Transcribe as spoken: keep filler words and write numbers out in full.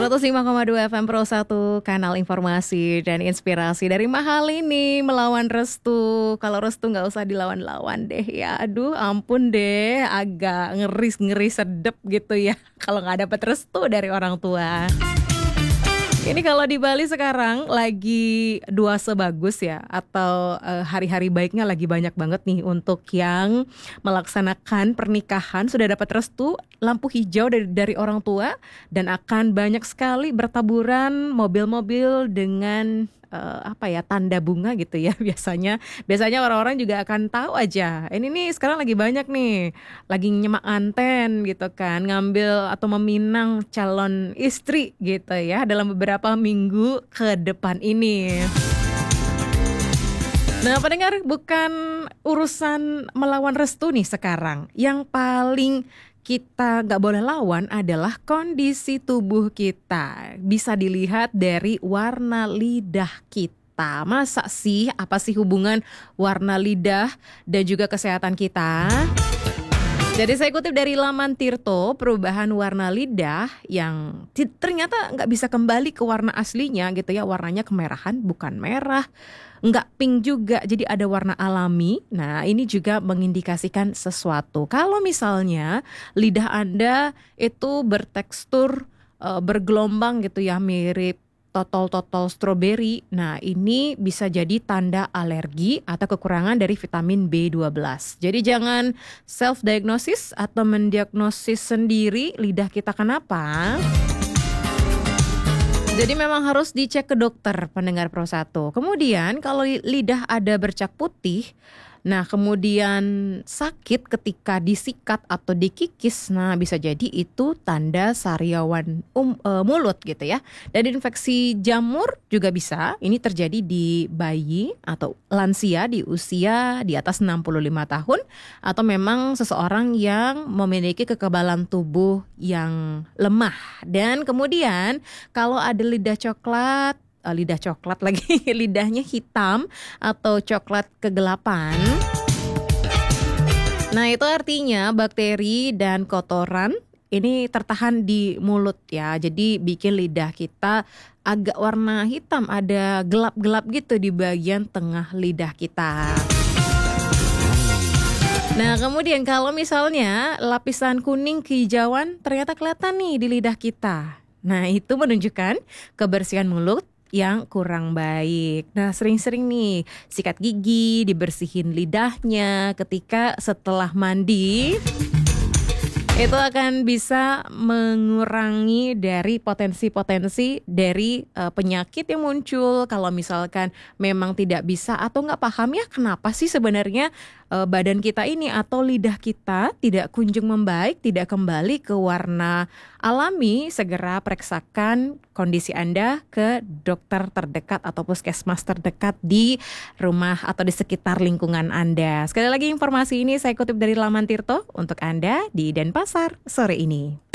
seratus lima koma dua F M Pro satu, kanal informasi dan inspirasi dari Mahal ini melawan restu. Kalau restu nggak usah dilawan-lawan deh ya. Aduh ampun deh, agak ngeri-ngeri sedep gitu ya kalau nggak dapet restu dari orang tua. Ini kalau di Bali sekarang lagi dua sebagus ya, atau uh, hari-hari baiknya lagi banyak banget nih untuk yang melaksanakan pernikahan, sudah dapat restu, lampu hijau dari dari orang tua, dan akan banyak sekali bertaburan mobil-mobil dengan uh, apa ya, tanda bunga gitu ya. Biasanya biasanya orang-orang juga akan tahu aja. Ini nih sekarang lagi banyak nih, lagi nyemak anten gitu kan, ngambil atau meminang calon istri gitu ya dalam beberapa minggu ke depan ini. Nah pendengar, bukan urusan melawan restu nih sekarang. Yang paling kita gak boleh lawan adalah kondisi tubuh kita. Bisa dilihat dari warna lidah kita. Masa sih, apa sih hubungan warna lidah dan juga kesehatan kita? Jadi saya kutip dari laman Tirto, perubahan warna lidah yang ternyata nggak bisa kembali ke warna aslinya gitu ya. Warnanya kemerahan, bukan merah, nggak pink juga, jadi ada warna alami. Nah ini juga mengindikasikan sesuatu. Kalau misalnya lidah Anda itu bertekstur uh, bergelombang gitu ya, mirip totol-totol stroberi. Nah ini bisa jadi tanda alergi atau kekurangan dari vitamin B dua belas. Jadi jangan self-diagnosis atau mendiagnosis sendiri lidah kita kenapa. Jadi memang harus dicek ke dokter, pendengar Pro satu. Kemudian kalau lidah ada bercak putih, nah kemudian sakit ketika disikat atau dikikis, nah bisa jadi itu tanda sariawan um, e, mulut gitu ya. Dan infeksi jamur juga bisa, ini terjadi di bayi atau lansia di usia di atas enam puluh lima tahun, atau memang seseorang yang memiliki kekebalan tubuh yang lemah. Dan kemudian kalau ada lidah coklat, Uh, lidah coklat lagi, lidahnya hitam atau coklat kegelapan. Nah itu artinya bakteri dan kotoran ini tertahan di mulut ya. Jadi bikin lidah kita agak warna hitam, ada gelap-gelap gitu di bagian tengah lidah kita. Nah kemudian kalau misalnya lapisan kuning kehijauan ternyata kelihatan nih di lidah kita. Nah itu menunjukkan kebersihan mulut yang kurang baik. Nah sering-sering nih sikat gigi, dibersihin lidahnya ketika setelah mandi. Itu akan bisa mengurangi dari potensi-potensi dari uh, penyakit yang muncul. Kalau misalkan memang tidak bisa atau nggak paham ya kenapa sih sebenarnya uh, badan kita ini atau lidah kita tidak kunjung membaik, tidak kembali ke warna alami, segera periksakan kondisi Anda ke dokter terdekat atau puskesmas terdekat di rumah atau di sekitar lingkungan Anda. Sekali lagi informasi ini saya kutip dari laman Tirto untuk Anda di Denpasar sore ini.